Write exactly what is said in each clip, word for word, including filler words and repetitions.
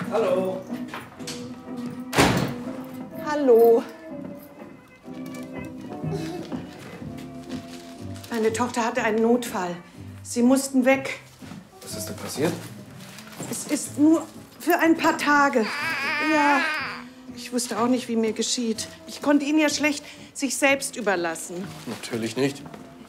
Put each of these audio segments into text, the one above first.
Hallo. Hallo. Meine Tochter hatte einen Notfall. Sie mussten weg. Was ist denn passiert? Es ist nur für ein paar Tage. Ja, ich wusste auch nicht, wie mir geschieht. Ich konnte ihn ja schlecht sich selbst überlassen. Natürlich nicht.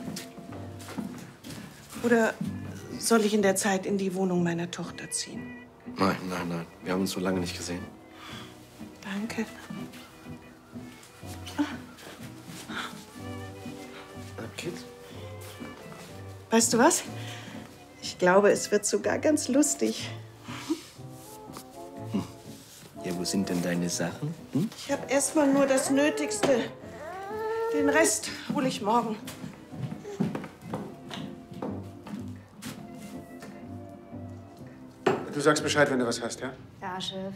Oder soll ich in der Zeit in die Wohnung meiner Tochter ziehen? Nein, nein, nein. Wir haben uns so lange nicht gesehen. Danke. Na, Kids? Weißt du was? Ich glaube, es wird sogar ganz lustig. Hm. Ja, wo sind denn deine Sachen? Hm? Ich habe erst mal nur das Nötigste. Den Rest hole ich morgen. Du sagst Bescheid, wenn du was hast, ja? Ja, Chef.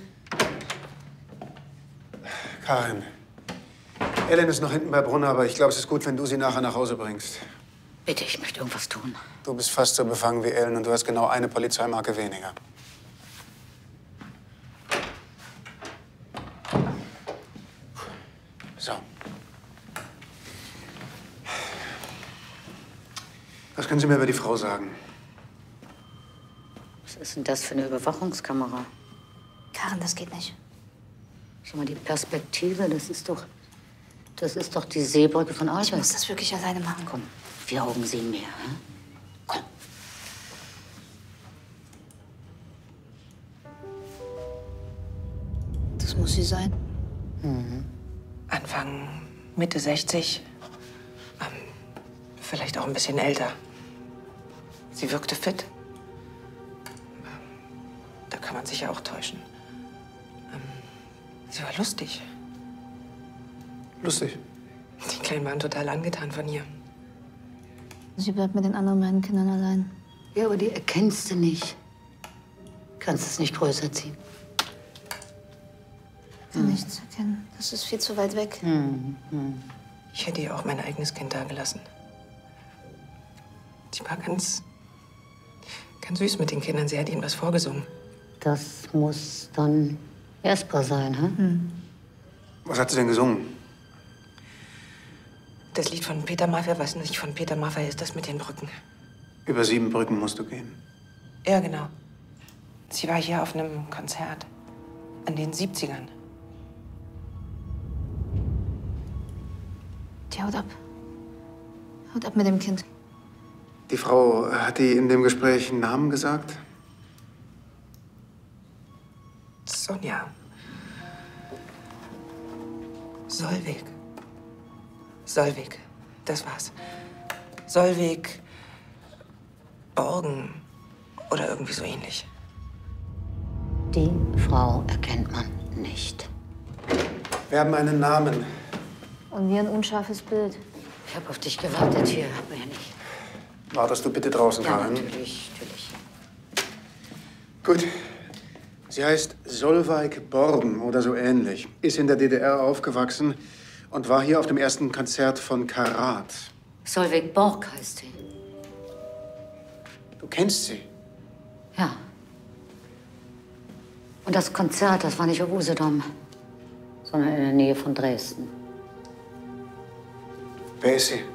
Karin, Ellen ist noch hinten bei Brunner, aber ich glaube, es ist gut, wenn du sie nachher nach Hause bringst. Bitte, ich möchte irgendwas tun. Du bist fast so befangen wie Ellen und du hast genau eine Polizeimarke weniger. So. Was können Sie mir über die Frau sagen? Was ist denn das für eine Überwachungskamera? Karin, das geht nicht. Schau mal, die Perspektive, das ist doch... Das ist doch die Seebrücke von Albert. Ich muss das wirklich alleine machen. Komm, vier Augen sehen mehr. Hm? Komm. Das muss sie sein. Mhm. Anfang, Mitte sechzig. Ähm, vielleicht auch ein bisschen älter. Sie wirkte fit. Da kann man sich ja auch täuschen. Ähm, sie war lustig. Lustig. Die Kleinen waren total angetan von ihr. Sie bleibt mit den anderen beiden Kindern allein. Ja, aber die erkennst du nicht. Kannst es nicht größer ziehen. Ich kann nichts erkennen. Das ist viel zu weit weg. Mhm. Mhm. Ich hätte ihr auch mein eigenes Kind dagelassen. Sie war ganz, ganz süß mit den Kindern. Sie hat ihnen was vorgesungen. Das muss dann Jasper sein, hä? Hm. Was hat sie denn gesungen? Das Lied von Peter Maffay, was nicht von Peter Maffay ist, das mit den Brücken. Über sieben Brücken musst du gehen. Ja, genau. Sie war hier auf einem Konzert. In den siebzigern. Die haut ab. Haut ab mit dem Kind. Die Frau, hat die in dem Gespräch einen Namen gesagt? Sonja. Solveig. Solveig, das war's. Solveig Borgen oder irgendwie so ähnlich. Die Frau erkennt man nicht. Wir haben einen Namen. Und wie ein unscharfes Bild. Ich habe auf dich gewartet hier, aber ja nicht. Wartest du bitte draußen, Ja, Karin? natürlich, natürlich. Gut. Sie heißt Solveig Borgen oder so ähnlich. Ist in der D D R aufgewachsen und war hier auf dem ersten Konzert von Karat. Solveig Borg heißt sie. Du kennst sie? Ja. Und das Konzert, das war nicht auf Usedom, sondern in der Nähe von Dresden. Wer ist sie?